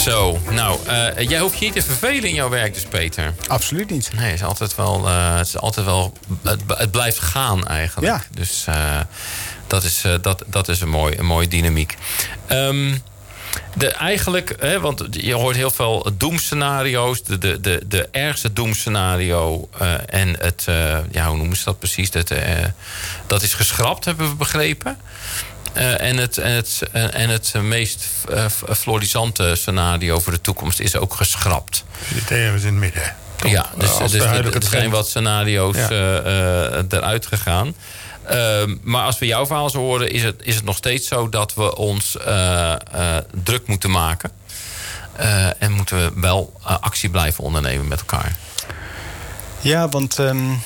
Zo, nou, jij hoeft je niet te vervelen in jouw werk dus, Peter. Absoluut niet. Nee, het is altijd wel, het blijft gaan eigenlijk. Ja. Dus dat is een mooie dynamiek. Want je hoort heel veel doemscenario's. De ergste doemscenario en het, hoe noemen ze dat precies? Dat is geschrapt, hebben we begrepen. En het meest florissante scenario voor de toekomst is ook geschrapt. We zitten ergens in het midden. Ja, dus er zijn wat scenario's eruit gegaan. Maar als we jouw verhaal zo horen, is het nog steeds zo dat we ons druk moeten maken. En moeten we wel actie blijven ondernemen met elkaar. Ja, want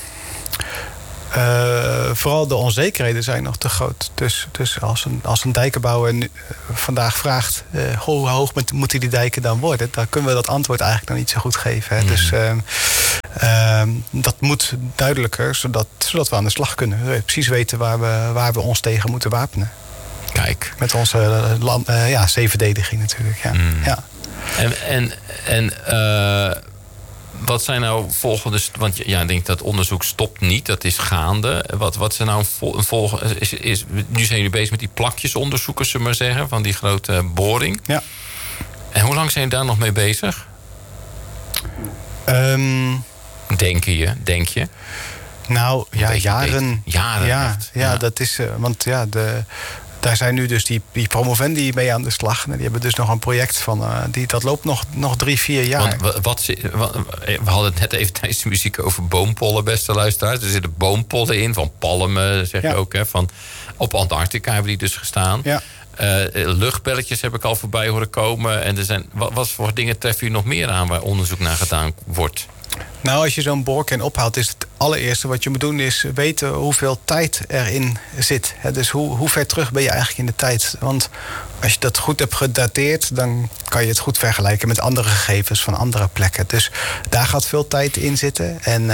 vooral de onzekerheden zijn nog te groot. Dus als een dijkenbouwer vandaag vraagt hoe hoog moeten die dijken dan worden, dan kunnen we dat antwoord eigenlijk nog niet zo goed geven. Hè. Dus dat moet duidelijker, zodat we aan de slag kunnen. We precies weten waar we ons tegen moeten wapenen. Kijk. Met onze zeeverdediging natuurlijk. Ja. Ja. En wat zijn nou volgende... Want ik denk dat onderzoek stopt niet, dat is gaande. Wat zijn nou een volgende... Nu zijn jullie bezig met die plakjesonderzoeken, zullen we maar zeggen, van die grote boring. Ja. En hoe lang zijn jullie daar nog mee bezig? Denk je? Nou, ja, jaren. Jaren. Ja, dat is... want daar zijn nu dus die promovendi mee aan de slag. Die hebben dus nog een project van... dat loopt nog 3-4 jaar. Want we hadden het net even tijdens de muziek over boompollen, beste luisteraars. Er zitten boompollen in, van palmen, zeg je ook. Hè, op Antarctica hebben die dus gestaan. Ja. Luchtbelletjes heb ik al voorbij horen komen. En wat voor dingen treffen jullie nog meer aan waar onderzoek naar gedaan wordt? Nou, als je zo'n boorkern ophaalt, is het allereerste wat je moet doen is weten hoeveel tijd erin zit. Dus hoe ver terug ben je eigenlijk in de tijd? Want als je dat goed hebt gedateerd, dan kan je het goed vergelijken met andere gegevens van andere plekken. Dus daar gaat veel tijd in zitten. En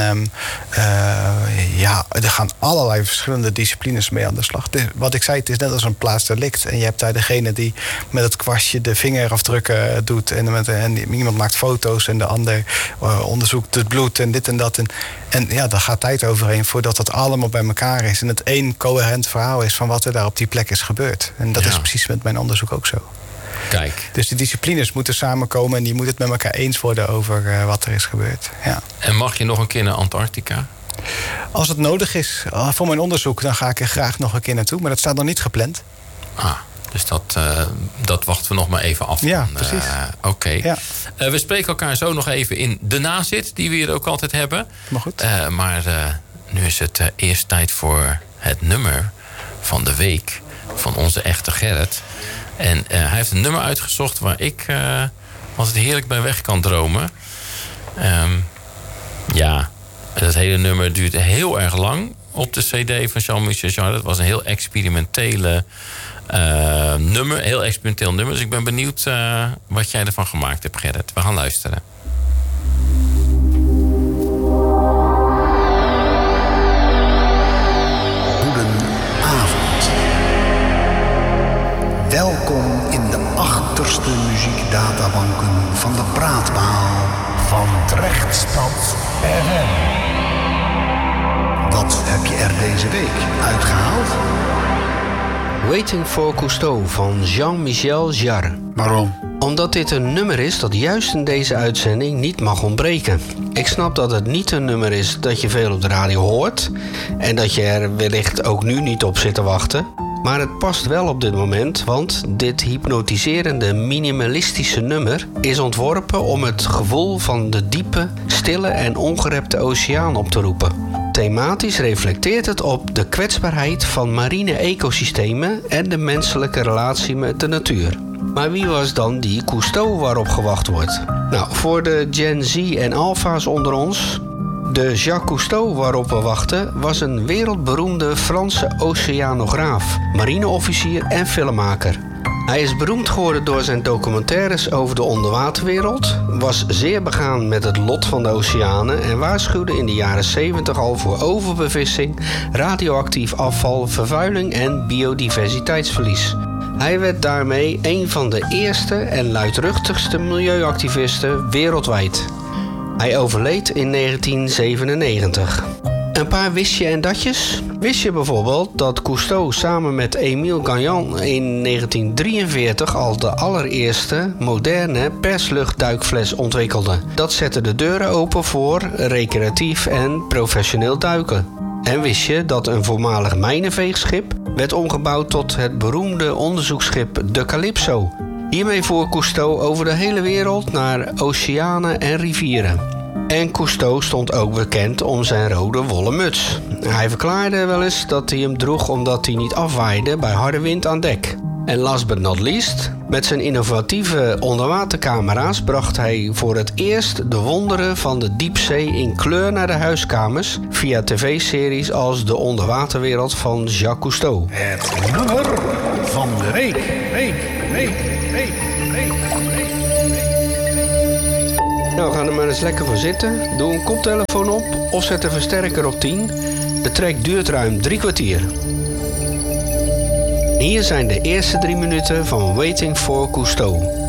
er gaan allerlei verschillende disciplines mee aan de slag. Dus wat ik zei, het is net als een plaatsdelict. En je hebt daar degene die met het kwastje de vingerafdrukken doet. En iemand maakt foto's en de ander onderzoekt het bloed en dit en dat. En daar gaat tijd overheen voordat dat allemaal bij elkaar is. En het één coherent verhaal is van wat er daar op die plek is gebeurd. En dat is precies met mijn onderzoek ook zo. Kijk. Dus die disciplines moeten samenkomen en die moeten het met elkaar eens worden over wat er is gebeurd. Ja. En mag je nog een keer naar Antarctica? Als het nodig is voor mijn onderzoek, dan ga ik er graag nog een keer naartoe. Maar dat staat nog niet gepland. Dus dat wachten we nog maar even af. Ja, precies. Oké. Ja. We spreken elkaar zo nog even in de nazit, die we hier ook altijd hebben. Maar goed. Maar nu is het eerst tijd voor het nummer van de week van onze echte Gerrit. En hij heeft een nummer uitgezocht waar ik altijd heerlijk bij weg kan dromen. Dat hele nummer duurt heel erg lang op de cd van Jean-Michel Jarre. Dat was een heel experimentele nummer, heel experimenteel nummer. Dus ik ben benieuwd wat jij ervan gemaakt hebt, Gerrit. We gaan luisteren. Goedenavond. Welkom in de achterste muziekdatabanken van de praatbaal van Trechtstad FM. Wat heb je er deze week uitgehaald? Waiting for Cousteau van Jean-Michel Jarre. Waarom? Omdat dit een nummer is dat juist in deze uitzending niet mag ontbreken. Ik snap dat het niet een nummer is dat je veel op de radio hoort en dat je er wellicht ook nu niet op zit te wachten. Maar het past wel op dit moment, want dit hypnotiserende minimalistische nummer is ontworpen om het gevoel van de diepe, stille en ongerepte oceaan op te roepen. Thematisch reflecteert het op de kwetsbaarheid van marine ecosystemen en de menselijke relatie met de natuur. Maar wie was dan die Cousteau waarop gewacht wordt? Nou, voor de Gen Z en Alpha's onder ons, de Jacques Cousteau waarop we wachten was een wereldberoemde Franse oceanograaf, marineofficier en filmmaker. Hij is beroemd geworden door zijn documentaires over de onderwaterwereld, was zeer begaan met het lot van de oceanen en waarschuwde in de jaren 70 al voor overbevissing, radioactief afval, vervuiling en biodiversiteitsverlies. Hij werd daarmee een van de eerste en luidruchtigste milieuactivisten wereldwijd. Hij overleed in 1997. Een paar wistje en datjes. Wist je bijvoorbeeld dat Cousteau samen met Émile Gagnan in 1943 al de allereerste moderne persluchtduikfles ontwikkelde? Dat zette de deuren open voor recreatief en professioneel duiken. En wist je dat een voormalig mijnenveegschip werd omgebouwd tot het beroemde onderzoeksschip de Calypso? Hiermee voer Cousteau over de hele wereld naar oceanen en rivieren. En Cousteau stond ook bekend om zijn rode wollen muts. Hij verklaarde wel eens dat hij hem droeg omdat hij niet afwaaide bij harde wind aan dek. En last but not least, met zijn innovatieve onderwatercamera's bracht hij voor het eerst de wonderen van de diepzee in kleur naar de huiskamers via tv-series als De Onderwaterwereld van Jacques Cousteau. Het nummer van de week. Nou, ga er maar eens lekker voor zitten. Doe een koptelefoon op of zet de versterker op 10. De track duurt ruim 3 kwartier. Hier zijn de eerste 3 minuten van Waiting for Cousteau.